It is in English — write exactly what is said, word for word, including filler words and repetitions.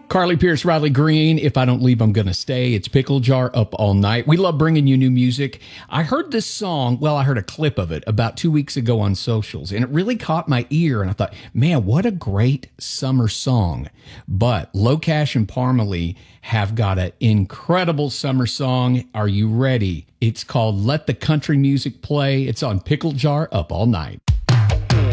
Carly Pierce, Riley Green, If I Don't Leave, I'm Gonna Stay. It's Pickle Jar Up All Night. We love bringing you new music. I heard this song, well, I heard a clip of it about two weeks ago on socials, and it really caught my ear, and I thought, man, what a great summer song. But Low Cash and Parmalee have got an incredible summer song. Are you ready? It's called Let the Country Music Play. It's on Pickle Jar Up All Night.